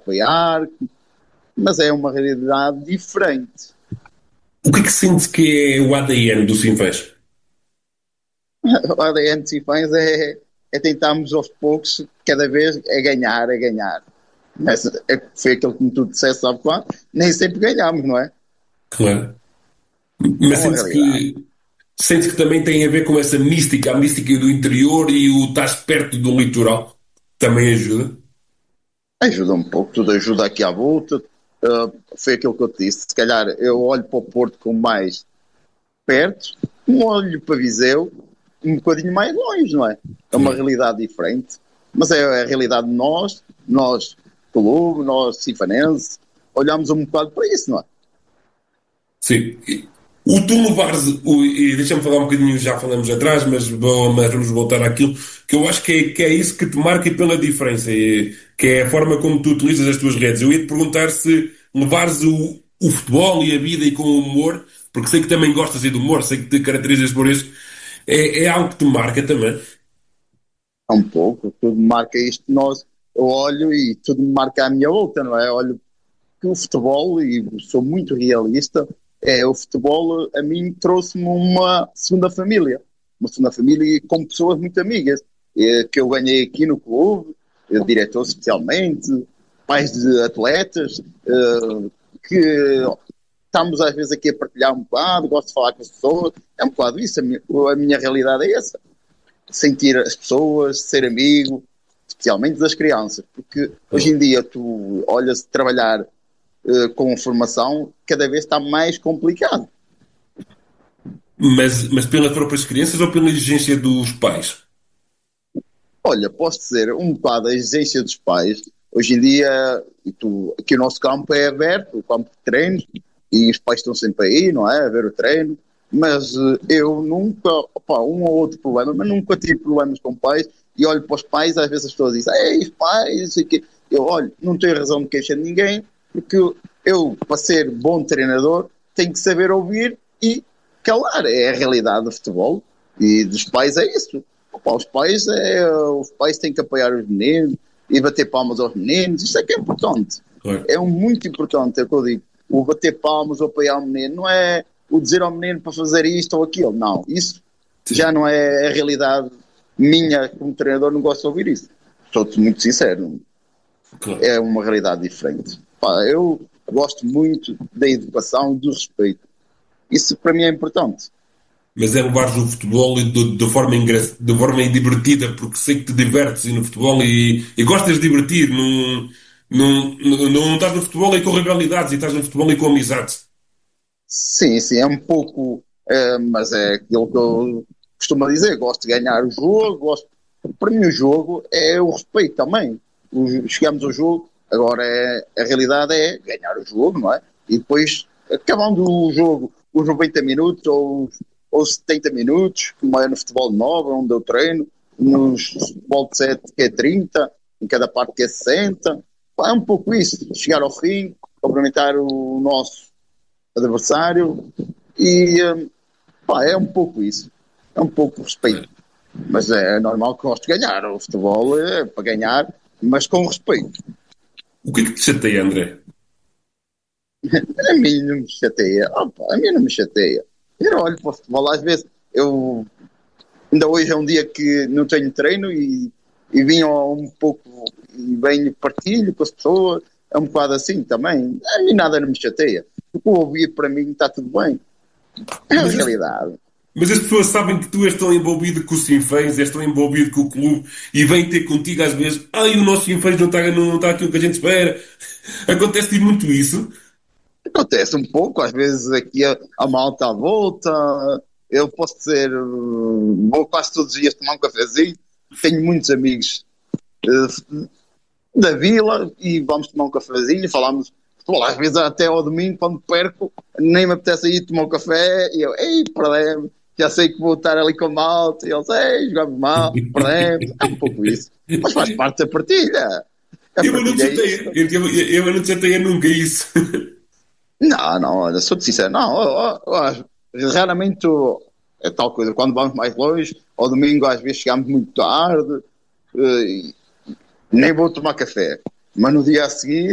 apoiar, mas é uma realidade diferente. O que é que sente que é o ADN do Sinfãs? O ADN de Sinfãs é tentarmos aos poucos, cada vez, é ganhar, é ganhar. Mas foi aquilo que tu disseste, sabe quando? Nem sempre ganhamos, não é? Claro. É Mas uma realidade. sente que também tem a ver com essa mística, a mística do interior e o estar perto do litoral também ajuda. Ajuda um pouco, tudo ajuda aqui à volta. Foi aquilo que eu te disse. Se calhar eu olho para o Porto com mais perto, um olho para Viseu, um bocadinho mais longe, não é? É uma Claro. realidade diferente. Mas é a realidade de nós, clube, nós, cifanense, olhamos um bocado para isso, não é? Sim. O tu levares, e deixa-me falar um bocadinho, já falamos atrás, mas vamos voltar àquilo, que eu acho que é isso que te marca pela diferença, que é a forma como tu utilizas as tuas redes. Eu ia te perguntar se levares o futebol e a vida e com o humor, porque sei que também gostas de humor, sei que te caracterizas por isso, é algo que te marca também. É um pouco, tudo marca isto, nós, eu olho e tudo me marca à minha volta, não é? Olho que o futebol, e sou muito realista, o futebol a mim trouxe-me uma segunda família com pessoas muito amigas, que eu ganhei aqui no clube, diretor especialmente, pais de atletas, que estamos às vezes aqui a partilhar um bocado, gosto de falar com as pessoas, é um bocado isso, a minha realidade é essa, sentir as pessoas, ser amigo, especialmente das crianças, porque hoje em dia tu olhas trabalhar com formação, cada vez está mais complicado. Mas pelas próprias crianças ou pela exigência dos pais? Olha, posso dizer, um bocado a exigência dos pais. Hoje em dia, aqui o nosso campo é aberto, o campo de treinos, e os pais estão sempre aí, não é? A ver o treino. Mas eu nunca, opa, um ou outro problema, mas nunca tive problemas com pais. E olho para os pais, às vezes as pessoas dizem, ei, os pais, e que eu olho, não tenho razão de queixar de ninguém, porque eu, para ser bom treinador, tenho que saber ouvir e calar. É a realidade do futebol e dos pais, é isso. Opa, os pais têm que apoiar os meninos e bater palmas aos meninos, isto é que é importante. Claro. É muito importante, é o que eu digo. O bater palmas, o apoiar o menino, não é o dizer ao menino para fazer isto ou aquilo, não. Isso já Sim, não é a realidade minha como treinador, não gosto de ouvir isso. Sou-te muito sincero, claro. é uma realidade diferente. Pá, eu gosto muito da educação e do respeito. Isso para mim é importante. Mas é levares o futebol de forma de forma divertida, porque sei que te divertes no futebol e gostas de divertir. Não estás no futebol e com rivalidades, e estás no futebol e com amizades. Sim, sim, é um pouco, mas é aquilo que eu costumo dizer, gosto de ganhar o jogo, para mim o jogo é o respeito também. Chegamos ao jogo, agora a realidade é ganhar o jogo, não é? E depois, acabando o jogo, os 90 minutos ou 70 minutos, como é no futebol de 9, onde eu treino, nos futebol de 7 que é 30, em cada parte que é 60, pá, é um pouco isso, chegar ao fim, cumprimentar o nosso adversário e pá, é um pouco isso, é um pouco respeito, mas é normal que gosto de ganhar, o futebol é para ganhar, mas com respeito. O que é que te chateia, André? A mim não me chateia, opa, a mim não me chateia, eu olho para o futebol, às vezes eu ainda hoje é um dia que não tenho treino e vim um pouco e venho partilho com as pessoas, é um bocado assim também, a mim nada não me chateia, o que eu ouvir para mim está tudo bem, é a Mas, as- realidade. mas as pessoas sabem que tu és tão envolvido com o Sinfãs, és tão envolvido com o clube e vêm ter contigo às vezes. Ai, o nosso Sinfãs não está aquilo que a gente espera. Acontece muito isso. Acontece um pouco, às vezes aqui a malta à volta. Eu posso dizer, vou quase todos os dias tomar um cafezinho. Tenho muitos amigos da vila e vamos tomar um cafezinho. Falamos, às vezes até ao domingo, quando perco, nem me apetece ir tomar um café. E eu, ei, perdemos. Já sei que vou estar ali com a malta. E eles, ei, jogamos mal, perdemos. É um pouco isso. Mas faz parte da partilha. A Eu não te partilha é chateia. isto. Eu não te chateia nunca isso. Não, não, olha, sou-te sincero, não, eu acho, raramente é tal coisa, quando vamos mais longe, ao domingo às vezes chegamos muito tarde, e nem vou tomar café, mas no dia a seguir